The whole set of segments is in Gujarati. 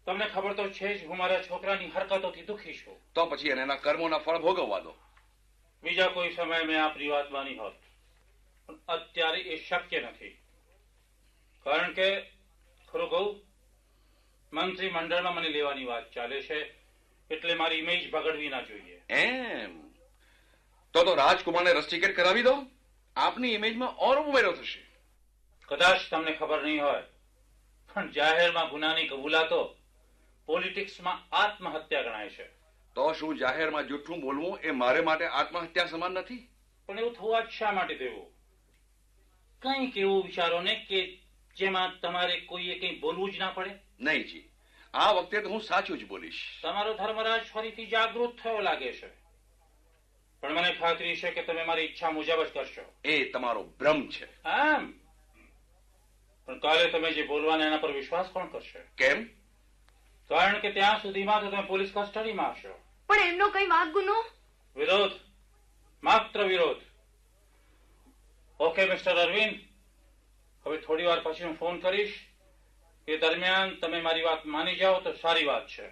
તમને ખબર તો છે જ હું મારા છોકરાની હરકતોથી દુખી છું. તો પછી એને એના કર્મોના ફળ ભોગવવા દો. બીજા કોઈ સમય મેં આપની વાત માની હોત, પણ અત્યારે એ શક્ય નથી. કારણ કે ખરું કહું, મંત્રીમંડળમાં મને લેવાની વાત ચાલે છે, એટલે મારી ઇમેજ બગડવી ના જોઈએ. એમ તો રાજકુમારને રસ્ટિકેટ કરાવી દો. આપની ઇમેજમાં ઓર ઉમેરો થશે. કદાચ તમને ખબર નહીં હોય, પણ જાહેરમાં ગુનાની કબૂલાતો પોલિટિક્સમાં આત્મહત્યા ગણાય છે. તો શું જાહેરમાં જૂઠું બોલવું એ મારે માટે આત્મહત્યા સમાન નથી? પણ એવું થવા જ શા માટે દેવું? કંઈક એવું વિચારો ને કે જેમાં તમારે કોઈએ કંઈ બોલવું જ ના પડે. નહીં જી, આ વખતે તો હું સાચું જ બોલીશ. તમારો ધર્મરાજ ફરીથી જાગૃત થયો લાગે છે, પણ મને ખાતરી છે કે તમે મારી ઈચ્છા મુજબ જ કરશો. એ તમારો ભ્રમ છે. આમ પણ કાલે તમે જે બોલવાના એના પર વિશ્વાસ કોણ કરશે? કેમ? કારણ કે ત્યાં સુધીમાં તો તમે પોલીસ કસ્ટડીમાં હશો. પણ એમનો કઈ વાંક ગુનો? વિરોધ, માત્ર વિરોધ. ઓકે મિસ્ટર અરવિંદ, હવે થોડી વાર પછી હું ફોન કરીશ. એ દરમિયાન તમે મારી વાત માની જાઓ તો સારી વાત છે.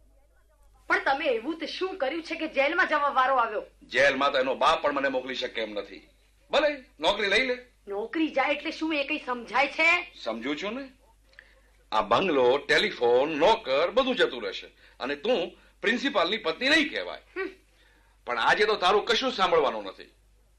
પણ તમે એવું તો શું કર્યું છે કે જેલમાં જવા વારો આવ્યો? જેલમાં તો એનો બાપ પણ મને મોકલી શકે એમ નથી. ભલે નોકરી લઈ લે. નોકરી જાય એટલે શું એ કઈ સમજાય છે? સમજુ છું ને. આ બંગલો, ટેલિફોન, નોકર બધું જતું રહેશે અને તું પ્રિન્સિપાલની પત્ની નહીં કહેવાય. પણ આજે તો તારું કશું સાંભળવાનું નથી.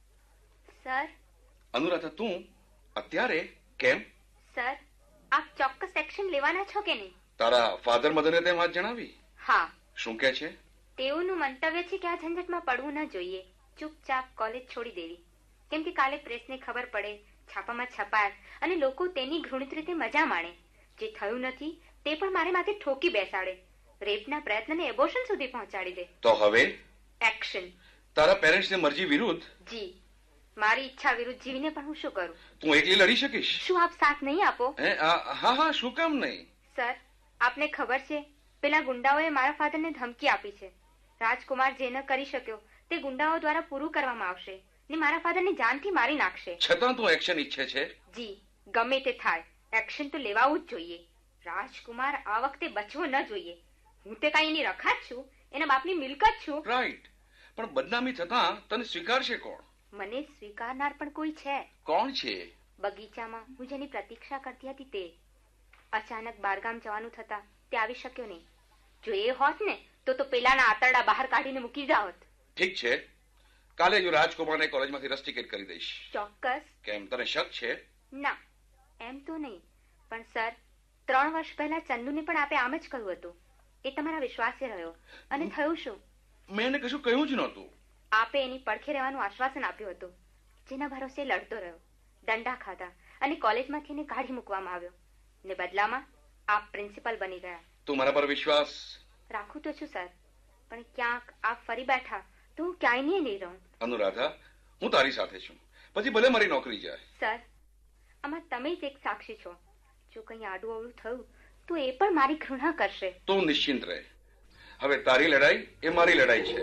સર. અનુરાધા, તું અત્યારે કેમ? સર, આપ ચોક્કસ એક્શન લેવાના છો કે નહીં? તારા ફાધર મધરને તેમ વાત જણાવી? હા. શું કહે છે? તેઓનું મંતવ્ય છે કે આ ઝંઝટમાં પડવું ન જોઈએ, ચૂપચાપ કોલેજ છોડી દેવી. કેમ કે કાલે પ્રેસને ખબર પડે, છાપામાં છપાય અને લોકો તેની ઘૃણિત રીતે મજા માણે. જે થયું નથી તે પણ મારે માથે ઠોકી બેસાડે, રેપના પ્રયત્નને એબોર્શન સુધી પહોંચાડી દે. તો હવે એક્શન. તારા પેરેન્ટ્સની મરજી વિરુદ્ધ? જી, મારી ઈચ્છા વિરુદ્ધ જીવીને પણ હું શું કરું? તું એકલી લડી શકીશ? શું આપ સાથ નહીં આપો? હા હા, શું કામ નહીં? સર, આપને ખબર છે પેલા ગુંડાઓએ મારા ફાધરને ધમકી આપી છે. રાજકુમાર જે ન કરી શક્યો તે ગુંડાઓ દ્વારા પૂરું કરવામાં આવશે ને મારા ફાધરને જાનથી મારી નાખશે. છતાં તું એક્શન ઈચ્છે છે? જી, ગમે તે થાય એક્શન તો લેવાવું જ જોઈએ. રાજકુમાર આ વખતે બચવો ન જોઈએ. હું તે કઈ એની રખાત છું, એના બાપની મિલકત છું. રાઈટ, પણ બદનામી થતા તને સ્વીકારશે કોણ? મને સ્વીકારનાર પણ કોઈ છે. કોણ છે? બગીચામાં હું જેની પ્રતીક્ષા કરતી હતી તે. અચાનક બારગામ જવાનું થતા તે આવી શક્યો નહીં. જો એ હોત ને તો પેલાના આતરડા બહાર કાઢીને મૂકી જાવત. ઠીક છે, કાલે જો રાજકુમારને કોલેજમાંથી રસ્ટિકેટ કરી દઈશ. ચોક્કસ. કેમ, તને શક છે? ના, એમ તો નહીં, પણ સર 3 વર્ષ પહેલા ચંદુને પણ આપે આમ જ કહ્યું હતું. એ તમારા વિશ્વાસે રહ્યો અને થયું શું? મેં એને કશું કહ્યું જ નહોતું. આપે એની પડખે રહેવાનું આશ્વાસન આપ્યું હતું, જેના ભરોસે લડતો રહ્યો, દંડા ખાધા અને કોલેજમાંથી એને કાઢી મૂકવામાં આવ્યો ને બદલામાં આપ પ્રિન્સિપલ બની ગયા. તું મારા પર વિશ્વાસ? રાખું તો છું સર, પણ ક્યાંક આપ ફરી બેઠા તો હું ક્યાંય નહીં રહું. અનુરાધા, હું તારી સાથે છું, પછી ભલે મારી નોકરી જાય. સર, આમાં તમે જ એક સાક્ષી છો. જો કંઈ આડું અવળું થયું તો એ પણ મારી ઘૃણા કરશે. તું નિશ્ચિંત રહે. હવે તારી લડાઈ એ મારી લડાઈ છે.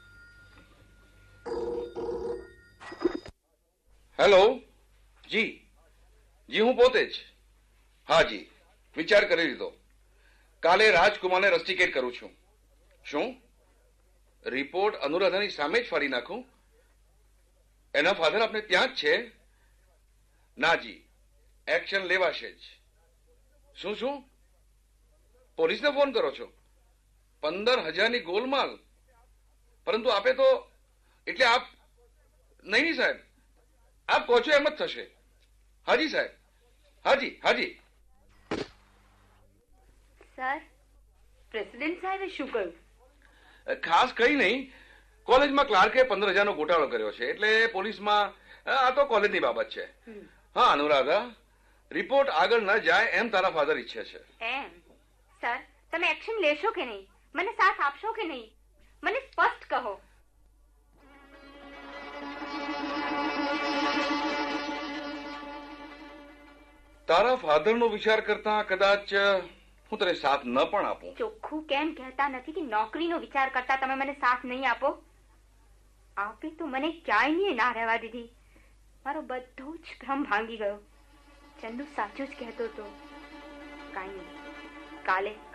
હેલો. જી જી, હું પોતે જ. હા જી, વિચાર કરી લીધો. કાલે રાજકુમારને રસ્ટિકેટ કરું છું. શું રિપોર્ટ અનુરાધાની સામે જ ફાડી નાખું? એના ફાધર આપણે ત્યાં જ છે? ના જી, એક્શન લેવાશે જ. શું પોલીસને ફોન કરો છો? 15,000ની ગોલમાલ? પરંતુ આપે તો એટલે આપ નહીં સાહેબ, આપ કહો છો એમ જ થશે. હાજી સાહેબ, હાજી હાજી. સર, પ્રેસિડેન્ટ સાહેબે શું કહ્યું? ખાસ કઈ નહીં, કોલેજમાં ક્લાર્કે 15,000નો ગોટાળો કર્યો છે એટલે પોલીસમાં આ તો કોલેજની બાબત છે. હા અનુરાધા, રિપોર્ટ આગળ ન જાય એમ તારા ફાધર ઈચ્છે છે. એમ? સર, તમે એક્શન લેશો કે નહીં? મને સાથ આપશો કે નહીં? મને સ્પષ્ટ કહો. તારા ફાધરનો વિચાર કરતા કદાચ હું તને સાથ ન પણ આપું. ચોખ્ખું કેમ કહેતા નથી કે નોકરીનો વિચાર કરતા તમે મને સાથ નહીં આપો? આપે તો મને ક્યાંય ના રહેવા દીધી. મારો બધો જ ભ્રમ ભાંગી ગયો. ચંદુ સાચું જ કહેતો હતો. કાંઈ નહીં, કાલે